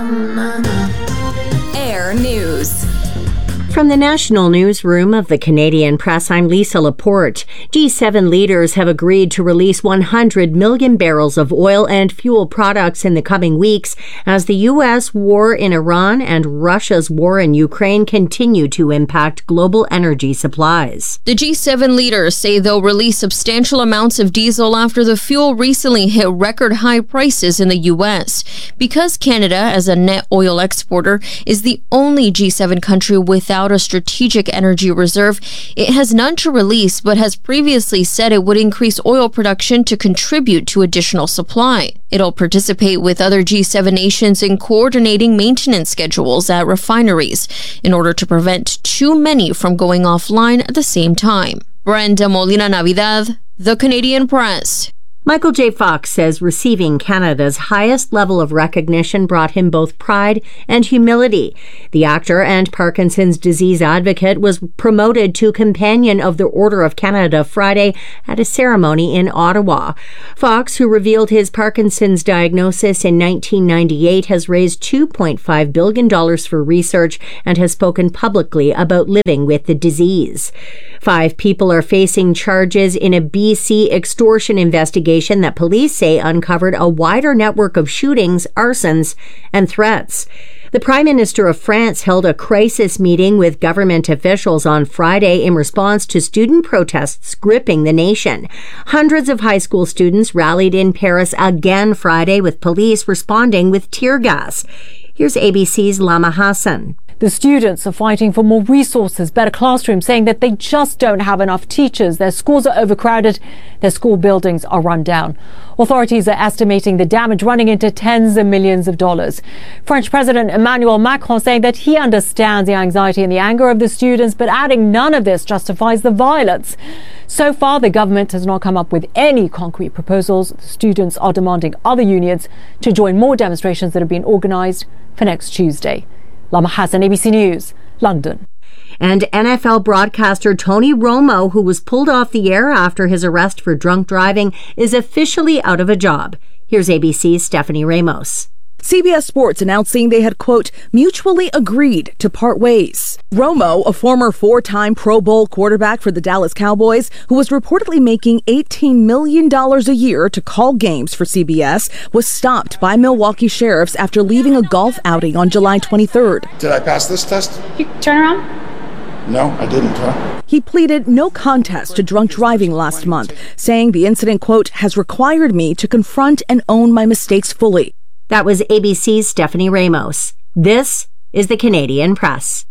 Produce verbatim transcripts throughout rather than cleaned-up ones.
Air News. From the National Newsroom of the Canadian Press, I'm Lisa Laporte. G seven leaders have agreed to release one hundred million barrels of oil and fuel products in the coming weeks as the U S war in Iran and Russia's war in Ukraine continue to impact global energy supplies. The G seven leaders say they'll release substantial amounts of diesel after the fuel recently hit record high prices in the U S. Because Canada, as a net oil exporter, is the only G seven country without a strategic energy reserve, it has none to release, but has previously said it would increase oil production to contribute to additional supply. It'll participate with other G seven nations in coordinating maintenance schedules at refineries in order to prevent too many from going offline at the same time. Brenda Molina Navidad, The Canadian Press. Michael J. Fox says receiving Canada's highest level of recognition brought him both pride and humility. The actor and Parkinson's disease advocate was promoted to Companion of the Order of Canada Friday at a ceremony in Ottawa. Fox, who revealed his Parkinson's diagnosis in nineteen ninety-eight, has raised two point five billion dollars for research and has spoken publicly about living with the disease. Five people are facing charges in a B C extortion investigation that police say uncovered a wider network of shootings, arsons, and threats. The Prime Minister of France held a crisis meeting with government officials on Friday in response to student protests gripping the nation. Hundreds of high school students rallied in Paris again Friday, with police responding with tear gas. Here's A B C's Lama Hassan. The students are fighting for more resources, better classrooms, saying that they just don't have enough teachers. Their schools are overcrowded. Their school buildings are run down. Authorities are estimating the damage running into tens of millions of dollars. French President Emmanuel Macron saying that he understands the anxiety and the anger of the students, but adding none of this justifies the violence. So far, the government has not come up with any concrete proposals. The students are demanding other unions to join more demonstrations that have been organised for next Tuesday. Lama Hassan, A B C News, London. And N F L broadcaster Tony Romo, who was pulled off the air after his arrest for drunk driving, is officially out of a job. Here's A B C's Stephanie Ramos. C B S Sports announcing they had, quote, mutually agreed to part ways. Romo, a former four-time Pro Bowl quarterback for the Dallas Cowboys, who was reportedly making eighteen million dollars a year to call games for C B S, was stopped by Milwaukee sheriffs after leaving a golf outing on July twenty-third. Did I pass this test? You turn around? No, I didn't, huh? He pleaded no contest to drunk driving last month, saying the incident, quote, has required me to confront and own my mistakes fully. That was A B C's Stephanie Ramos. This is the Canadian Press.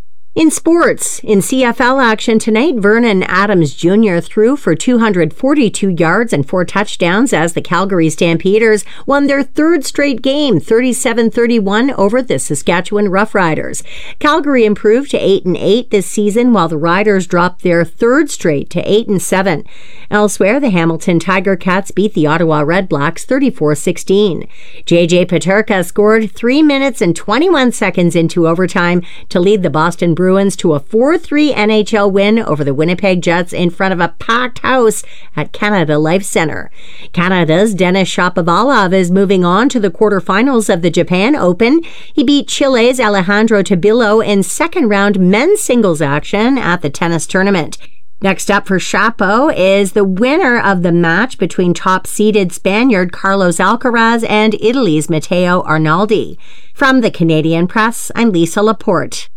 In sports, in C F L action tonight, Vernon Adams Junior threw for two hundred forty-two yards and four touchdowns as the Calgary Stampeders won their third straight game, thirty-seven thirty-one over the Saskatchewan Roughriders. Calgary improved to eight and eight this season, while the Riders dropped their third straight to eight and seven. Elsewhere, the Hamilton Tiger Cats beat the Ottawa Red Blacks thirty-four sixteen. J J Peterka scored three minutes and twenty-one seconds into overtime to lead the Boston Bruins to a four three N H L win over the Winnipeg Jets in front of a packed house at Canada Life Centre. Canada's Denis Shapovalov is moving on to the quarterfinals of the Japan Open. He beat Chile's Alejandro Tabilo in second-round men's singles action at the tennis tournament. Next up for Chapo is the winner of the match between top-seeded Spaniard Carlos Alcaraz and Italy's Matteo Arnaldi. From the Canadian Press, I'm Lisa Laporte.